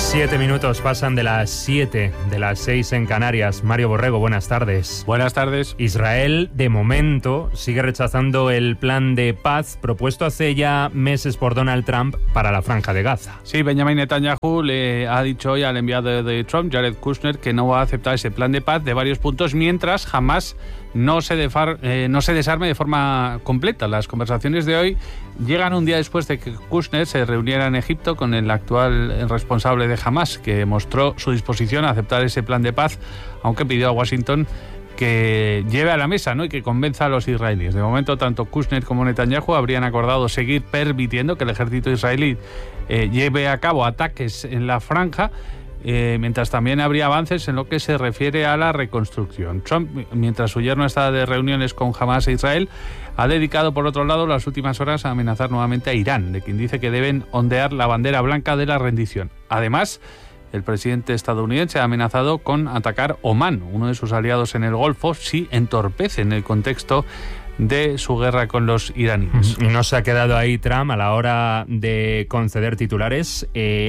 7 minutos pasan de las 7, de las 6 en Canarias. Mario Borrego, buenas tardes. Buenas tardes. Israel, de momento, sigue rechazando el plan de paz propuesto hace ya meses por Donald Trump para la Franja de Gaza. Sí, Benjamin Netanyahu le ha dicho hoy al enviado de Trump, Jared Kushner, que no va a aceptar ese plan de paz de varios puntos mientras jamás no se desarme de forma completa. Las conversaciones de hoy llegan un día después de que Kushner se reuniera en Egipto con el actual responsable de Hamas, que mostró su disposición a aceptar ese plan de paz, aunque pidió a Washington que lleve a la mesa, ¿no?, y que convenza a los israelíes. De momento, tanto Kushner como Netanyahu habrían acordado seguir permitiendo que el ejército israelí lleve a cabo ataques en la franja, mientras también habría avances en lo que se refiere a la reconstrucción. Trump, mientras su yerno está de reuniones con Hamas e Israel, ha dedicado, por otro lado, las últimas horas a amenazar nuevamente a Irán, de quien dice que deben ondear la bandera blanca de la rendición. Además, el presidente estadounidense ha amenazado con atacar Omán, uno de sus aliados en el Golfo, si entorpecen el contexto de su guerra con los iraníes. Y no se ha quedado ahí Trump a la hora de conceder titulares.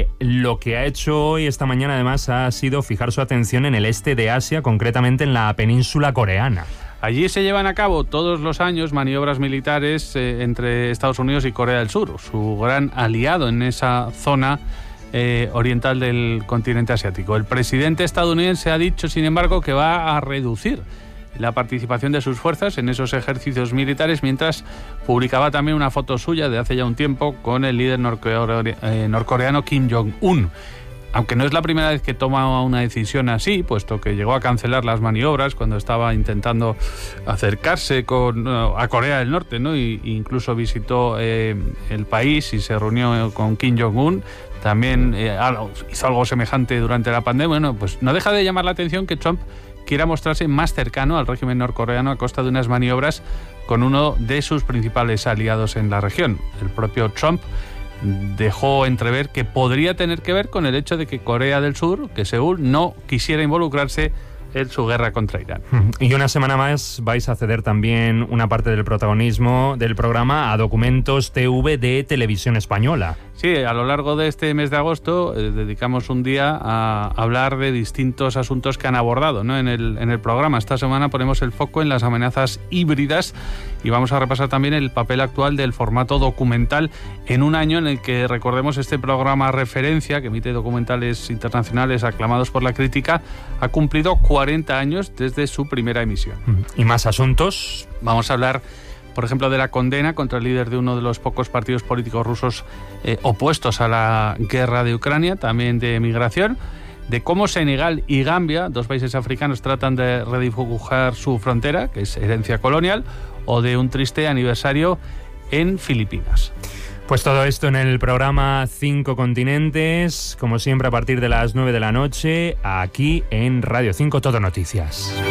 Lo que ha hecho hoy, esta mañana, además, ha sido fijar su atención en el este de Asia, concretamente en la península coreana. Allí se llevan a cabo todos los años maniobras militares entre Estados Unidos y Corea del Sur, su gran aliado en esa zona oriental del continente asiático. El presidente estadounidense ha dicho, sin embargo, que va a reducir la participación de sus fuerzas en esos ejercicios militares, mientras publicaba también una foto suya de hace ya un tiempo con el líder norcoreano Kim Jong-un. Aunque no es la primera vez que toma una decisión así, puesto que llegó a cancelar las maniobras cuando estaba intentando acercarse a Corea del Norte, ¿no? Y incluso visitó el país y se reunió con Kim Jong-un. También hizo algo semejante durante la pandemia. Bueno, pues no deja de llamar la atención que Trump quiera mostrarse más cercano al régimen norcoreano a costa de unas maniobras con uno de sus principales aliados en la región. El propio Trump dejó entrever que podría tener que ver con el hecho de que Corea del Sur, que Seúl, no quisiera involucrarse en su guerra contra Irán. Y una semana más vais a ceder también una parte del protagonismo del programa a Documentos TV de Televisión Española. Sí, a lo largo de este mes de agosto dedicamos un día a hablar de distintos asuntos que han abordado, ¿no?, en el programa. Esta semana ponemos el foco en las amenazas híbridas y vamos a repasar también el papel actual del formato documental en un año en el que, recordemos, este programa referencia, que emite documentales internacionales aclamados por la crítica, ha cumplido 40 años desde su primera emisión. ¿Y más asuntos? Vamos a hablar, por ejemplo, de la condena contra el líder de uno de los pocos partidos políticos rusos opuestos a la guerra de Ucrania, también de migración, de cómo Senegal y Gambia, dos países africanos, tratan de redibujar su frontera, que es herencia colonial, o de un triste aniversario en Filipinas. Pues todo esto en el programa 5 Continentes, como siempre a partir de las 9 de la noche, aquí en Radio 5 Todo Noticias.